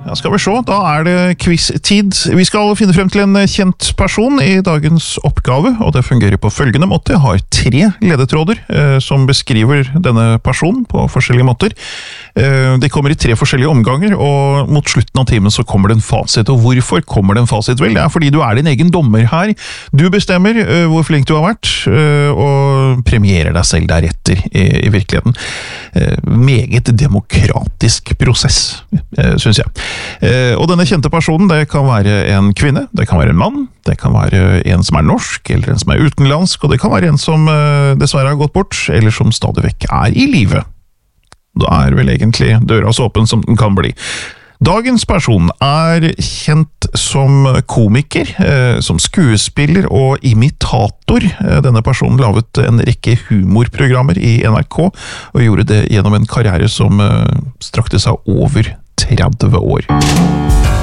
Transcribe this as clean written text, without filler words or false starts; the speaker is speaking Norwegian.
Ja, skal vi se, da det quiz-tid. Vi skal finne frem til en kjent person i dagens oppgave, og det fungerer på følgende måte. Jeg har 3 ledetråder som beskriver denne personen på forskjellige måter. De kommer i 3 forskjellige omganger, og mot slutten av timen så kommer det en fasit. Og hvorfor kommer det en fasit? Vel, det fordi du din egen dommer her. Du bestemmer hvor flink du har vært, og premierer deg selv deretter i virkeligheten. Meget demokratisk prosess, synes jeg. Og denne kjente personen, det kan være en kvinne, det kan være en mann, det kan være en som norsk, eller en som utenlandsk, og det kan være en som dessverre har gått bort, eller som stadig vekk i live. Da vel egentlig døra så åpen som den kan bli. Dagens person kjent som komiker, som skuespiller og imitator. Denne personen laget en rekke humorprogrammer i NRK, og gjorde det gjennom en karriere som strakte seg over 30 år.